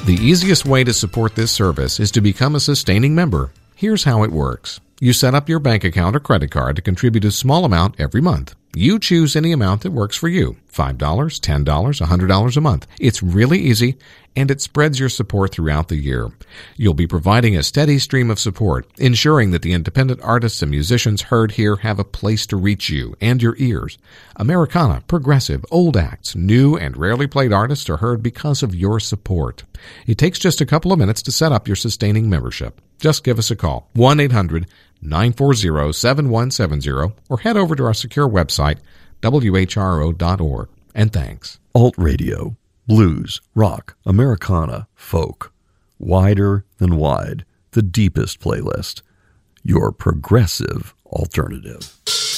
The easiest way to support this service is to become a sustaining member. Here's how it works. You set up your bank account or credit card to contribute a small amount every month. You choose any amount that works for you, $5, $10, $100 a month. It's really easy, and it spreads your support throughout the year. You'll be providing a steady stream of support, ensuring that the independent artists and musicians heard here have a place to reach you and your ears. Americana, progressive, old acts, new and rarely played artists are heard because of your support. It takes just a couple of minutes to set up your sustaining membership. Just give us a call, 1-800-940-7170, or head over to our secure website, whro.org. And thanks. Alt radio, blues, rock, Americana, folk. Wider than wide, the deepest playlist. Your progressive alternative.